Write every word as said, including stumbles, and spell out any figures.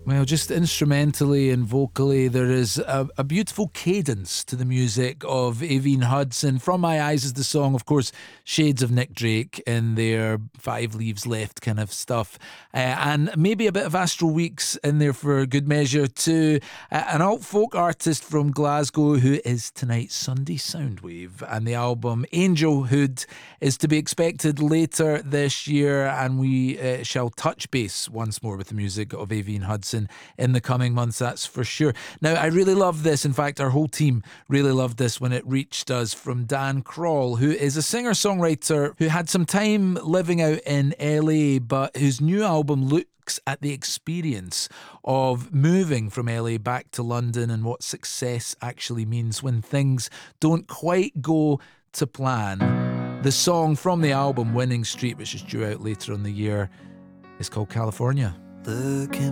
Well, just instrumentally and vocally, there is a, a beautiful cadence to the music of Aiveen Hudson. From My Eyes is the song, of course, shades of Nick Drake in their Five Leaves Left kind of stuff. Uh, and maybe a bit of Astral Weeks in there for good measure too. Uh, an alt folk artist from Glasgow who is tonight's Sunday Soundwave. And the album Angelhood is to be expected later this year. And we uh, shall touch base once more with the music of Aiveen Hudson in the coming months, that's for sure. Now, I really love this. In fact, our whole team really loved this when it reached us from Dan Kroll, who is a singer-songwriter who had some time living out in L A, but whose new album looks at the experience of moving from L A back to London and what success actually means when things don't quite go to plan. The song from the album Winning Street, which is due out later in the year, is called California. Looking